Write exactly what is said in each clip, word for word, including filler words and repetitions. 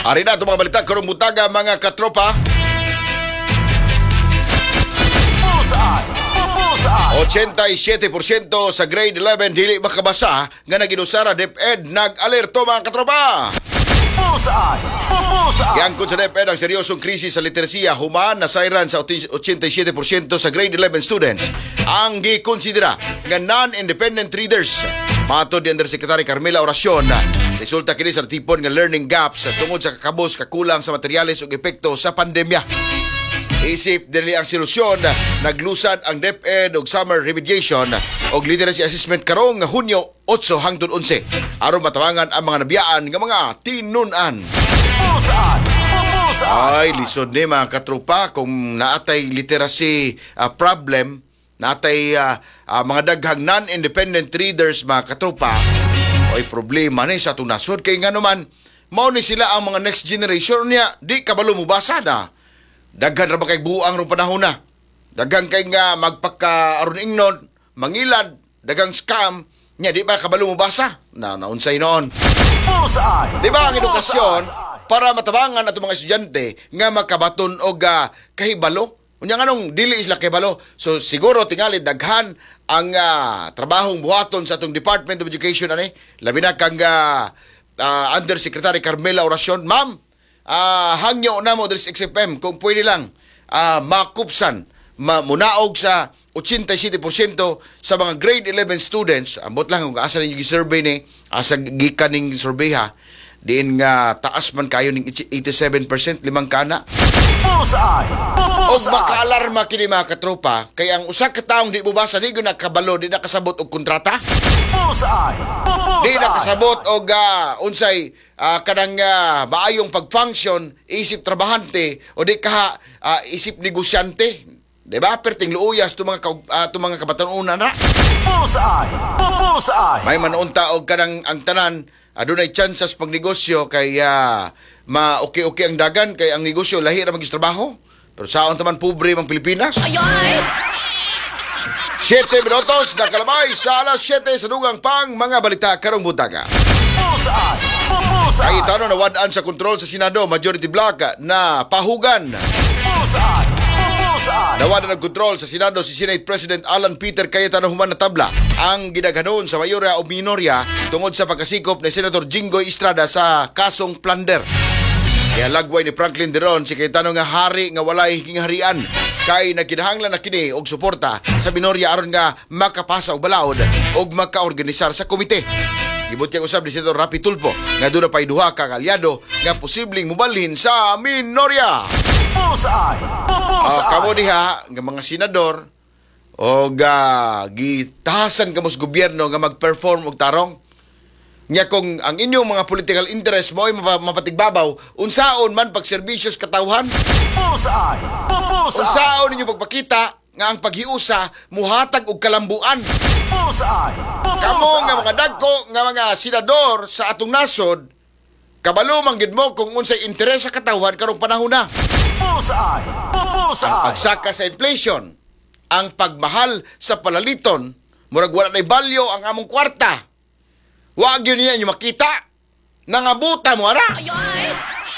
Ari na itong mga balita karong butaga mga katropa. Bullseye! Bullseye! eighty-seven percent sa grade eleven dili makabasa nga naginusara DepEd nag-alerto mga katropa. Bullseye! Bullseye! Giangkon sa DepEd ang seryosong krisis sa literasiya human na sayran sa eighty-seven percent sa grade eleven students ang gikonsidera nga non-independent readers. Matod ni Undersecretary Carmela Oracion, resulta kini sa tipon nga learning gaps tungod sa kakabos kakulang sa materyales ug epekto sa pandemya. Isip dili ang solusyon, naglusad ang DepEd og summer remediation og literacy assessment karong Hunyo eight hangtod eleven aron matawangan ang mga nabiyaan nga mga tinun-an. Bullseye! Bullseye! Ay, lisod ni mga katropa kung naatay literacy uh, problem, naatay uh, uh, mga daghang non-independent readers mga katropa, ay problema ni sa itong nasod. Kaya nga naman, mao ni sila ang mga next generation niya, di kabalo mo basa na. Daghan ra ba kay buang ro panahon na. Daghang kay nga magpaka aron ingnon, mangilad, daghang scam, nya di ba kabalo mo basa? Na naunsay noon. Bullseye! Di ba ang edukasyon para matabangan ato mga estudyante nga makabaton og uh, kahibalo? Unya nganong dili isla kahibalo. So siguro tingali daghan ang uh, trabahong buhaton sa atong Department of Education ani. Labi na kang uh, uh, Undersecretary Carmela Oracion, ma'am. Uh, hangyo na mo sa X F M kung pwede lang uh, makupsan, mamunaog sa eighty-seven percent sa mga grade eleven students. Ambot lang kung asa ninyo gi-survey ni, asa gikan ning survey ha. Diin nga taas man kayo ning eighty-seven percent limang kana. Bullseye! Og Bullseye! makaalarma kini mga katropa, kay ang usa ka taong di mubasa di gyud nakabalo, di nakasabot og kontrata. Bullseye! Di Bullseye! nakasabot og uh, unsay uh, kanang uh, maayong pag-function, isip trabahante o di ka uh, isip negosyante. Diba? Perting luuyas to mga uh, to mga kabatanunan na. Bullseye! Bullseye! May manunta og kanang ang tanan adunay chances pag negosyo kay uh, ma okay-okay ang dagan kay ang negosyo lahi ra magis trabaho. Pero saon taman pobre ang Pilipinas. Ayoy! seven minutos na kalamay sa alas seven sa dugang pang mga balita karong buntaga. Bullseye! Bullseye! Ay tano nawadaan sa kontrol sa Senado majority block na pahugan. Bullseye! Bullseye! Nawala ng kontrol sa Senado si Senate President Alan Peter Cayetano human na tabla ang gidaghanon sa mayorya o minorya tungod sa pagkasikop ni Senator Jinggoy Estrada sa kasong plunder. Kaya lagway ni Franklin Deron si Cayetano nga hari nga walay kingharian kay nagkinahanglan na kini og suporta sa minorya aron nga makapasa og balaod og makaorganisar sa komite. Gibutyang usab ni Senator Rapi Tulfo nga doon na pa'y duha kang aliado nga posibleng mubalhin sa minorya. Bullseye! Uh, Bullseye! kamo diha nga mga senador o uh, gitahasan kamo sa gobyerno nga mag-perform og tarong. Nya kung ang inyong mga political interest mo ay mapatigbabaw, unsaon man pagserbisyos katawhan? Bullseye! Bullseye! Unsaon ninyo pagpakita nga ang paghiusa muhatag og kalambuan? Bullseye! Kamo nga mga dagko nga mga senador sa atong nasod, kabalo man gid mo kung unsay interes sa katawhan karong panahon na. Bullseye! Bullseye! Pagsaka sa inflation, ang pagmahal sa palaliton, murag wala na'y balyo ang among kwarta. Wa gyud niya inyo makita. Nangabuta mo ara. Ayoy!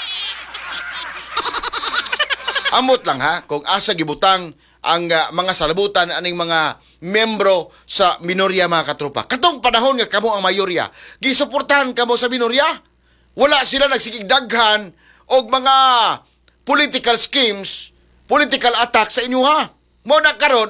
Amot lang ha kung asa gibutang ang uh, mga salabutan aning mga membro sa minorya mga katropa. Katong panahon nga kamo ang mayorya, gisuportahan kamo sa minorya. Wala sila nagsigig daghan og mga political schemes, political attack sa inyo ha. Mo na karon